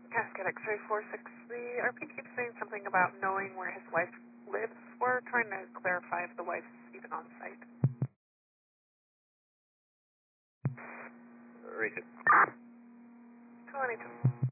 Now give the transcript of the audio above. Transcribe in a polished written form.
Cascade X-ray 46. The RP keeps saying something about knowing where his wife lives. We're trying to clarify if the wife's even on site. Read it. 22.